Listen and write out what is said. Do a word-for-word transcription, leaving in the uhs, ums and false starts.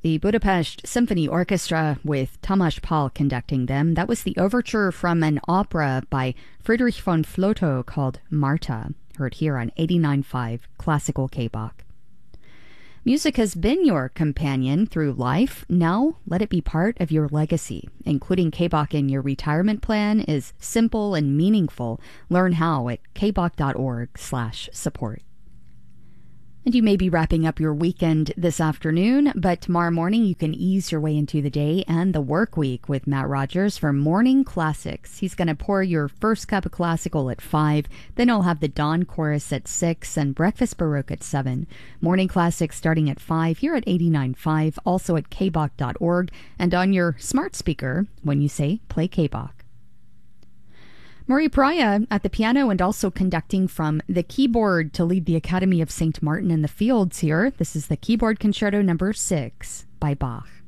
The Budapest Symphony Orchestra with Tamás Pál conducting them. That was the overture from an opera by Friedrich von Flotow called Marta, heard here on eighty-nine point five Classical K-Bach. Music has been your companion through life. Now let it be part of your legacy. Including K-Bach in your retirement plan is simple and meaningful. Learn how at kbach.org slash support. And you may be wrapping up your weekend this afternoon, but tomorrow morning you can ease your way into the day and the work week with Matt Rogers for Morning Classics. He's going to pour your first cup of classical at five, then he'll have the dawn chorus at six and breakfast baroque at seven. Morning Classics starting at five here at eighty-nine point five, also at kbach dot org and on your smart speaker when you say play K-Bach. Marie Praya at the piano and also conducting from the keyboard to lead the Academy of Saint Martin in the Fields here. This is the Keyboard Concerto number six by Bach.